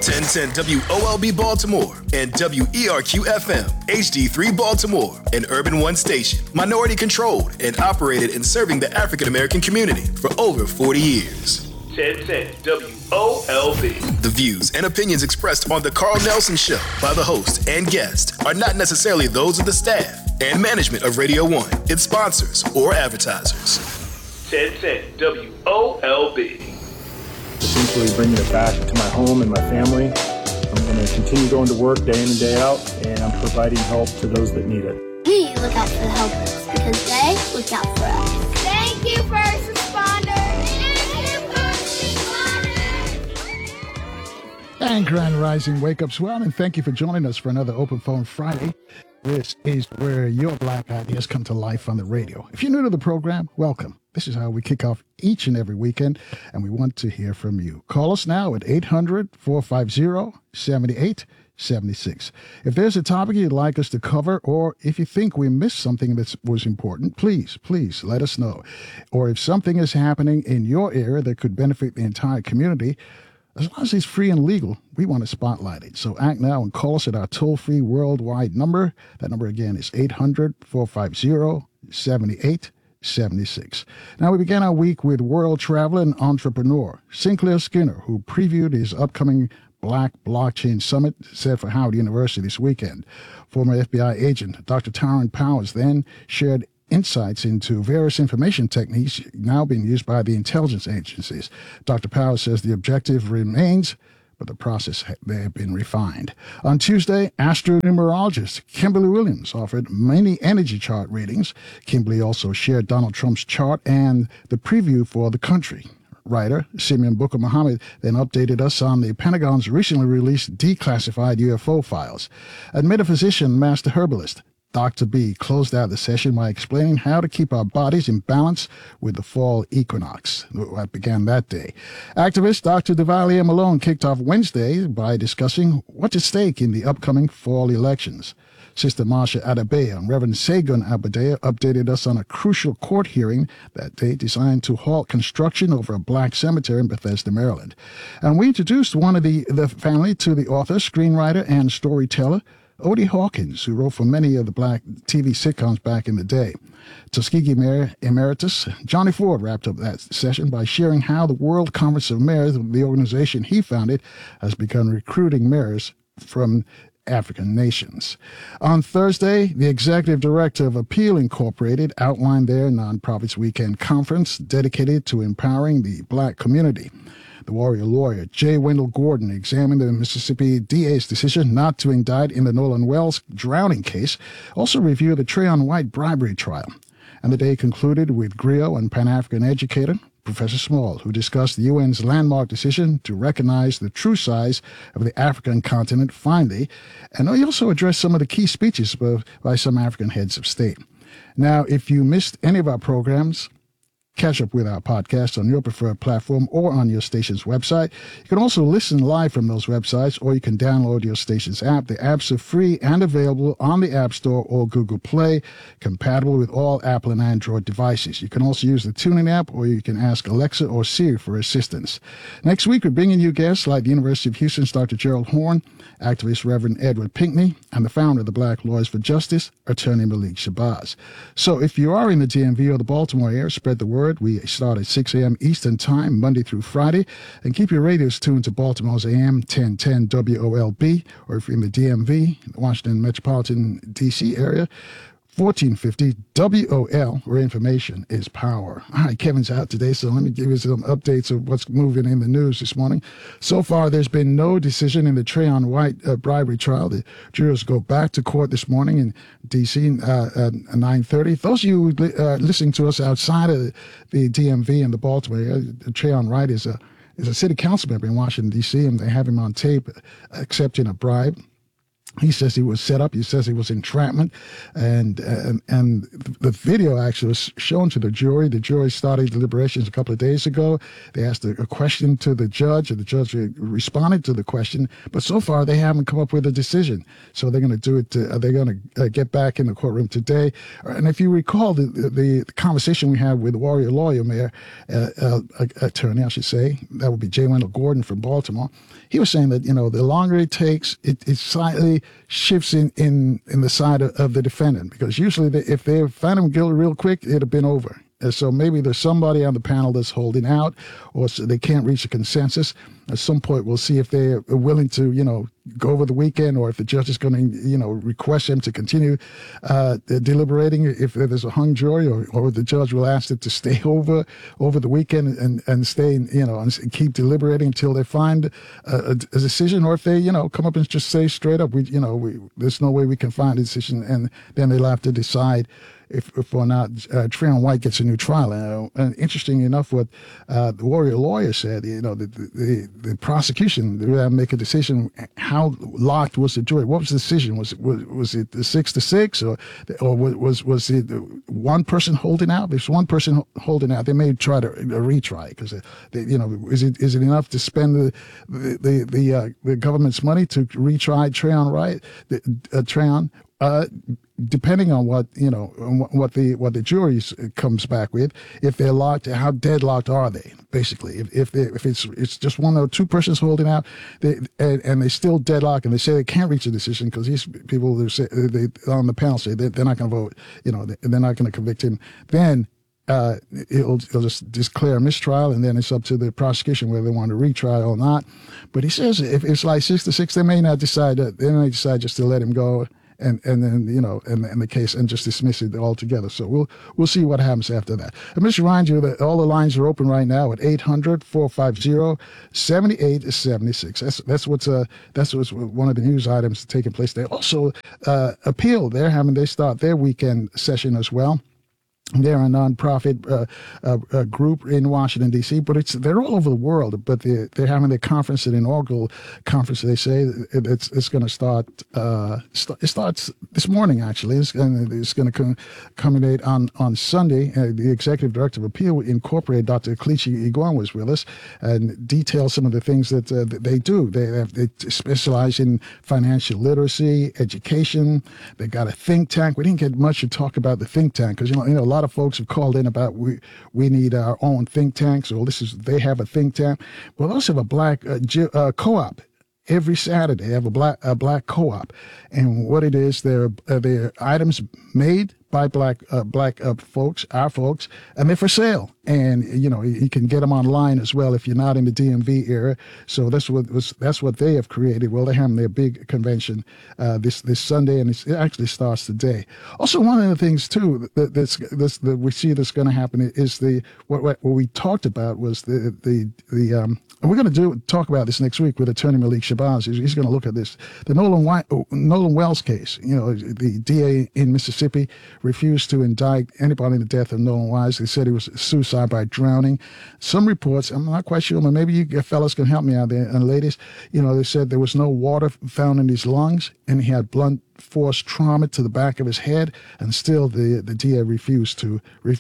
1010 WOLB Baltimore and WERQ FM, HD3 Baltimore, an Urban One station, minority controlled and operated in serving the African American community for over 40 years. 1010 WOLB. The views and opinions expressed on The Carl Nelson Show by the host and guest are not necessarily those of the staff and management of Radio 1, its sponsors, or advertisers. 1010 WOLB. Essentially bringing it back to my home and my family. I'm going to continue going to work day in and day out, and I'm providing help to those that need it. We look out for the helpers because they look out for us. Thank you, first responders. And Grand Rising Wake Up Swell, and thank you for joining us for another Open Phone Friday. This is where your black ideas come to life on the radio. If you're new to the program, welcome. This is how we kick off each and every weekend, and we want to hear from you. Call us now at 800-450-7876. If there's a topic you'd like us to cover, or if you think we missed something that was important, please let us know. Or if something is happening in your area that could benefit the entire community, as long as it's free and legal, we want to spotlight it. So act now and call us at our toll-free worldwide number. That number again is 800-450-7876. Now, we began our week with world traveler and entrepreneur Sinclair Skinner, who previewed his upcoming Black Blockchain Summit set for Howard University this weekend. Former FBI agent Dr. Tyrone Powers then shared insights into various information techniques now being used by the intelligence agencies. Dr. Powers says the objective remains, but the process may have been refined. On Tuesday, astronumerologist Kimberly Williams offered many energy chart readings. Kimberly also shared Donald Trump's chart and the preview for the country. Writer Simeon Booker Muhammad then updated us on the Pentagon's recently released declassified UFO files. And metaphysician, master herbalist Dr. B closed out the session by explaining how to keep our bodies in balance with the fall equinox that began that day. Activist Dr. Devalier Malone kicked off Wednesday by discussing what's at stake in the upcoming fall elections. Sister Marsha Adabe and Reverend Segun Abadea updated us on a crucial court hearing that day designed to halt construction over a black cemetery in Bethesda, Maryland. And we introduced one of the family to the author, screenwriter, and storyteller, Odie Hawkins, who wrote for many of the black TV sitcoms back in the day. Tuskegee Mayor Emeritus Johnny Ford wrapped up that session by sharing how the World Conference of Mayors, the organization he founded, has begun recruiting mayors from African nations. On Thursday, the executive director of Appeal Incorporated outlined their nonprofits weekend conference dedicated to empowering the black community. The warrior lawyer J. Wendell Gordon examined the Mississippi DA's decision not to indict in the Nolan Wells drowning case, also reviewed the Trayon White bribery trial. And the day concluded with griot and Pan-African educator Professor Small, who discussed the UN's landmark decision to recognize the true size of the African continent finally, and he also addressed some of the key speeches by some African heads of state. Now, if you missed any of our programs, catch up with our podcast on your preferred platform or on your station's website. You can also listen live from those websites, or you can download your station's app. The apps are free and available on the App Store or Google Play, compatible with all Apple and Android devices. You can also use the TuneIn app, or you can ask Alexa or Siri for assistance. Next week, we're bringing you guests like the University of Houston's Dr. Gerald Horn, activist Reverend Edward Pinckney, and the founder of the Black Lawyers for Justice, Attorney Malik Shabazz. So if you are in the DMV or the Baltimore area, spread the word. We start at 6 a.m. Eastern Time, Monday through Friday. And keep your radios tuned to Baltimore's AM 1010 WOLB, or if you're in the DMV, Washington Metropolitan D.C. area, 1450 WOL, where information is power. All right, Kevin's out today, so let me give you some updates of what's moving in the news this morning. So far, there's been no decision in the Trayon White bribery trial. The jurors go back to court this morning in D.C. at 9:30. Those of you listening to us outside of the DMV and the Baltimore area, Trayon White is a city council member in Washington, D.C., and they have him on tape accepting a bribe. He says he was set up. He says he was entrapment, and the video actually was shown to the jury. The jury started deliberations a couple of days ago. They asked a question to the judge, and the judge responded to the question. But so far, they haven't come up with a decision. So they're going to do it. They're going to get back in the courtroom today. And if you recall the conversation we had with Warrior Lawyer, Mayor attorney, I should say, that would be J. Wendell Gordon from Baltimore. He was saying that, the longer it takes, it slightly shifts in the side of the defendant, because usually if they find him guilty real quick, it'd have been over. And so maybe there's somebody on the panel that's holding out, or so they can't reach a consensus. At some point, we'll see if they're willing to, go over the weekend, or if the judge is going to, request them to continue deliberating if there's a hung jury, or the judge will ask them to stay over the weekend and stay, and keep deliberating until they find a decision, or if they, come up and just say straight up, there's no way we can find a decision, and then they'll have to decide if or not Treon White gets a new trial. And interesting enough, what the Warrior Lawyer said, the prosecution, they would make a decision. How locked was the jury? What was the decision? Was it the 6-6, or was it one person holding out? If there's one person holding out, they may try to retry, because is it enough to spend the government's money to retry Treon White? Treon. Depending on what what the jury comes back with, if they're locked, how deadlocked are they? Basically, if it's just one or two persons holding out, and they still deadlock, and they say they can't reach a decision because these people they on the panel say they're not going to vote, they're not going to convict him, then it'll just declare a mistrial, and then it's up to the prosecution whether they want to retry or not. But he says if it's like 6-6, they may not decide that. They may decide just to let him go. And then, and the case, and just dismiss it altogether. So we'll see what happens after that. And just remind you that all the lines are open right now at 800-450-7876. That's what's one of the news items taking place. They also appeal. They start their weekend session as well. They're a nonprofit group in Washington, D.C., but they're all over the world. But they're having their conference, an inaugural conference. They say it's going to start. It starts this morning, actually. It's going to culminate on Sunday. The executive director of Appeal Incorporated, Dr. Kelechi Igwan, was with us and detailed some of the things that they do. They specialize in financial literacy, education. They got a think tank. We didn't get much to talk about the think tank because a lot of folks have called in about we need our own think tanks, or they have a think tank. Well, they also have a black co-op. Every Saturday, they have a black co-op, and what it is, they're items made by black folks, our folks, and they're for sale. And you can get them online as well if you're not in the DMV area. So that's what they have created. Well, they're having their big convention this Sunday, and it actually starts today. Also, one of the things too that we see that's going to happen is what we talked about was and we're going to talk about this next week with Attorney Malik Shabazz. He's going to look at this. The Nolan Wells case. The DA in Mississippi refused to indict anybody in the death of Nolan Wells. They said he was suicide by drowning. Some reports, I'm not quite sure, but maybe you fellas can help me out there. And ladies, they said there was no water found in his lungs, and he had blunt force trauma to the back of his head, and still the DA refused to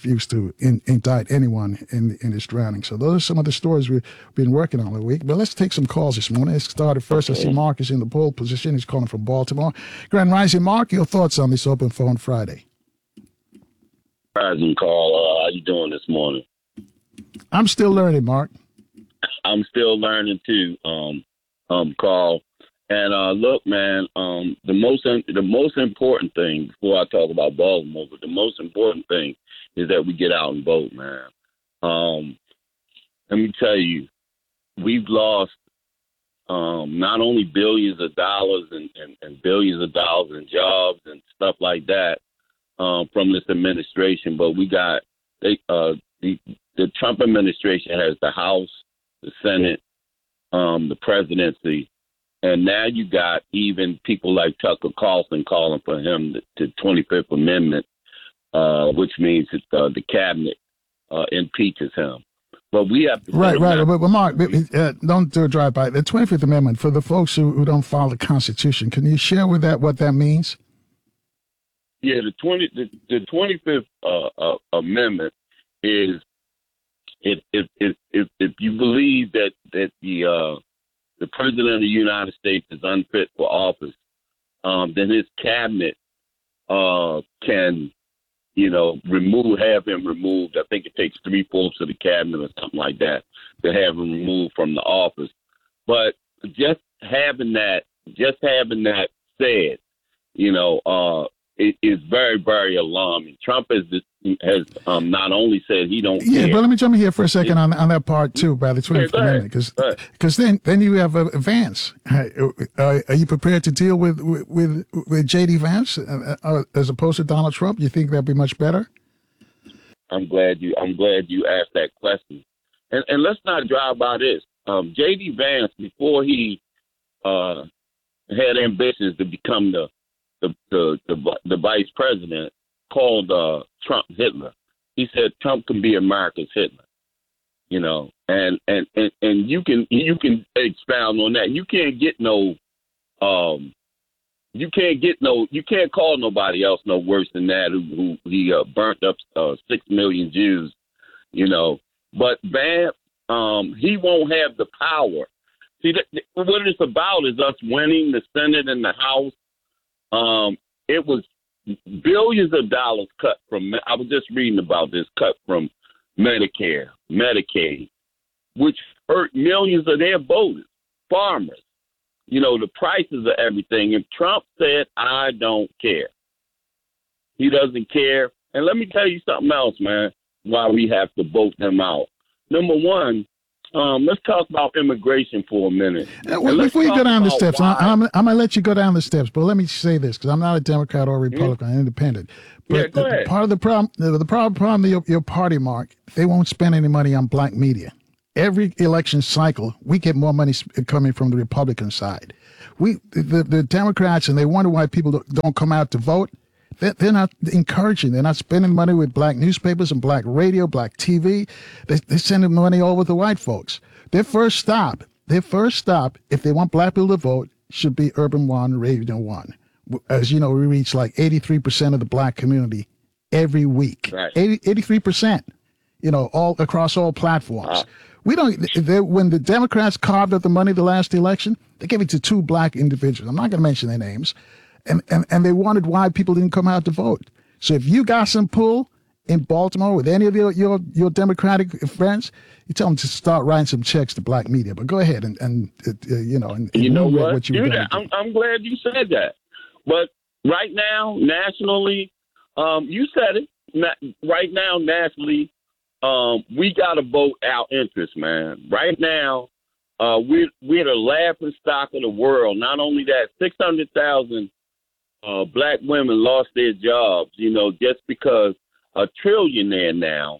indict anyone in his drowning. So those are some of the stories we've been working on all week. But let's take some calls this morning. Let's start first. I see Mark is in the pole position. He's calling from Baltimore. Grand Rising, Mark, your thoughts on this Open Phone Friday? Rising, Carl. How you doing this morning? I'm still learning, Mark. I'm still learning too, Carl. And look, man, the most important thing, before I talk about Baltimore, but the most important thing is that we get out and vote, man. Let me tell you, we've lost not only billions of dollars and billions of dollars in jobs and stuff like that from this administration, but we got the Trump administration has the House, the Senate, the presidency. And now you got even people like Tucker Carlson calling for him the 25th Amendment, which means that the cabinet impeaches him. but we have to right. But Mark, don't do a drive-by. The 25th Amendment, for the folks who don't follow the Constitution, can you share with that what that means? Yeah, the 25th Amendment is if you believe that the President of the United States is unfit for office, then his cabinet can, have him removed. I think it takes 3/4 of the cabinet or something like that to have him removed from the office. But just having that said, it is very, very alarming. Trump has not only said he don't care. Yeah, but let me jump in here for a second on that part too, by the 25th Amendment, because then you have Vance. Are you prepared to deal with J.D. Vance as opposed to Donald Trump? You think that'd be much better? I'm glad you asked that question, and let's not drive by this. J.D. Vance, before he had ambitions to become the vice president, called Trump Hitler. He said Trump can be America's Hitler, and you can expound on that. You can't call nobody else no worse than that who he burnt up 6 million Jews, But Vance, he won't have the power. See, what it's about is us winning the Senate and the House. It was billions of dollars cut from, I was just reading about this, cut from Medicare, Medicaid, which hurt millions of their voters, farmers, the prices of everything. And Trump said, I don't care. He doesn't care. And let me tell you something else, man, why we have to vote him out. Number one, let's talk about immigration for a minute. Before you go down the steps, I'm going to let you go down the steps, but let me say this, because I'm not a Democrat or a Republican, I'm independent. But go ahead. Part of the problem of your party, Mark, they won't spend any money on black media. Every election cycle, we get more money coming from the Republican side. The Democrats, and they wonder why people don't come out to vote. They're not encouraging. They're not spending money with black newspapers and black radio, black TV. They're sending money over to white folks. Their first stop, if they want black people to vote, should be Urban One, Radio One. As you know, we reach like 83% of the black community every week. Right. 83%, all across all platforms. We don't. When the Democrats carved up the money the last election, they gave it to 2 black individuals. I'm not going to mention their names. And they wondered why people didn't come out to vote. So if you got some pull in Baltimore with any of your Democratic friends, you tell them to start writing some checks to black media. But go ahead and what you do. I'm glad you said that. But right now, nationally, you said it. Right now, nationally, we got to vote our interest, man. Right now, we're the laughing stock of the world. Not only that, 600,000 black women lost their jobs, just because a trillionaire now,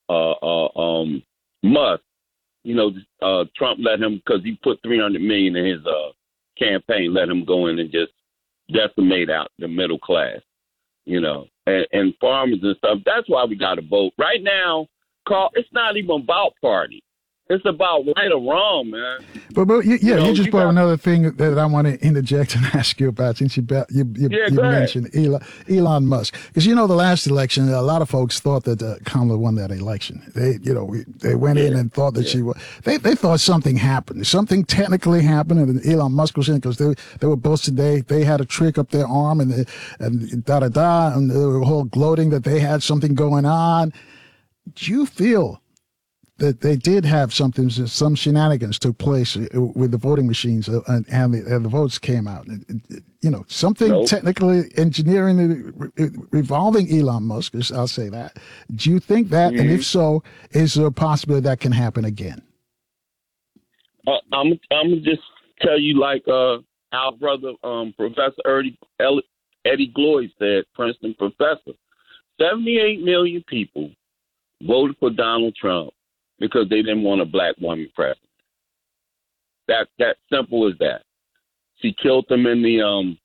Musk, Trump let him, because he put $300 million in his campaign, let him go in and just decimate out the middle class, and farmers and stuff. That's why we got to vote. Right now, Carl, it's not even about party. It's about right or wrong, man. But you just brought another thing that I want to interject and ask you about, since you mentioned Elon Musk. Because the last election, a lot of folks thought that Kamala won that election. They went in and thought that she was. They thought something happened. Something technically happened, and Elon Musk was in, because they were boasting they had a trick up their arm and da-da-da, and they were all gloating that they had something going on. Do you feel that they did have some shenanigans took place with the voting machines and the votes came out? Something technically engineering revolving Elon Musk, I'll say that. Do you think that, and if so, is there a possibility that can happen again? I'm gonna just tell you, like our brother, Professor Eddie Gloyd said, Princeton professor, 78 million people voted for Donald Trump because they didn't want a black woman president. That simple as that. She killed them in the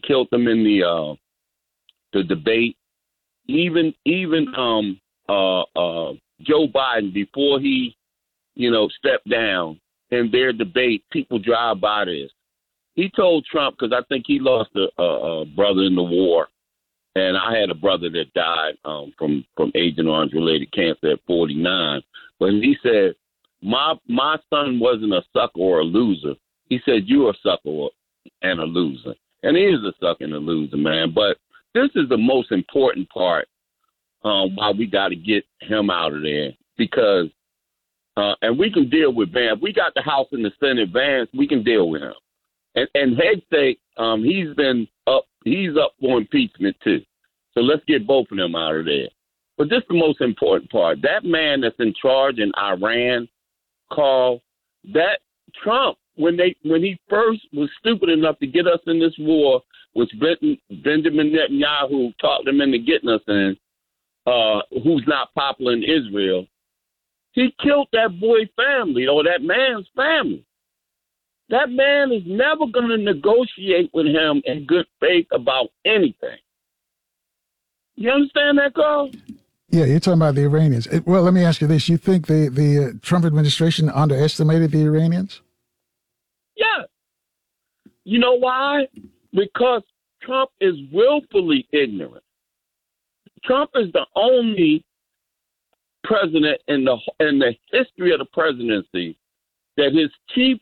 the debate. Even Joe Biden, before he step down in their debate. People drive by this. He told Trump, because I think he lost a brother in the war, and I had a brother that died from Agent Orange-related cancer at 49. But he said, my son wasn't a sucker or a loser. He said, you're a sucker and a loser. And he is a sucker and a loser, man. But this is the most important part why we got to get him out of there, because and we can deal with Vance. We got the House and the Senate. Vance, we can deal with him. And Hegseth, he's up for impeachment too. So let's get both of them out of there. But this is the most important part. That man that's in charge in Iran, Carl, that Trump, when he first was stupid enough to get us in this war, which Benjamin Netanyahu talked him into getting us in, who's not popular in Israel, he killed that boy's family or that man's family. That man is never going to negotiate with him in good faith about anything. You understand that, Carl? Yeah, you're talking about the Iranians. Well, let me ask you this. You think the Trump administration underestimated the Iranians? Yeah. You know why? Because Trump is willfully ignorant. Trump is the only president in the history of the presidency that his chief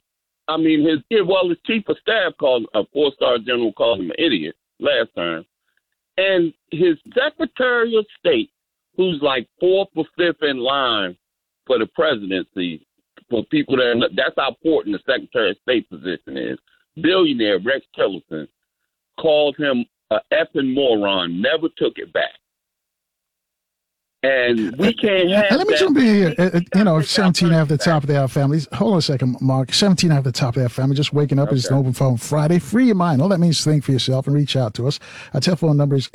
of staff called a 4-star general called him an idiot last time, and his Secretary of State, who's like 4th or 5th in line for the presidency, for people that's how important the Secretary of State position is. Billionaire Rex Tillerson called him an effing moron, never took it back. And we can't have let me jump in here. 17 after the top of the hour, families. Hold on a second, Mark. 17 after the top of the hour, family. Just waking up. Okay. It's an open phone Friday. Free your mind. All that means is think for yourself and reach out to us. Our telephone number is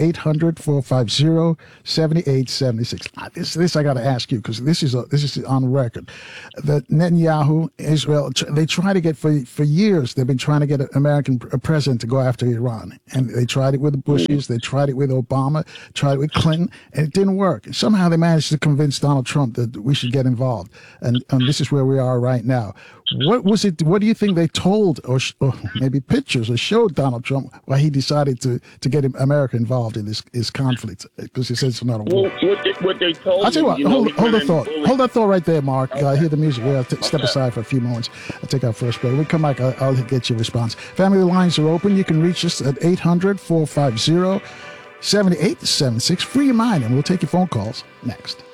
800-450-7876. This I got to ask you, because this is on record. That Netanyahu, Israel, they try to get for years. They've been trying to get an American president to go after Iran, and they tried it with the Bushes. They tried it with Obama. Tried it with Clinton, and it didn't work. Somehow they managed to convince Donald Trump that we should get involved, and this is where we are right now. What was it? What do you think they told, or maybe pictures, or showed Donald Trump why he decided to get America involved in this conflict? Because he said it's not a war. What they told I'll tell you what. Hold that thought right there, Mark. Okay. Hear the music. We'll step aside for a few moments. I'll take our first break. When we come back, I'll get your response. Family, the lines are open. You can reach us at 800-450-7876. Free your mind, and we'll take your phone calls next.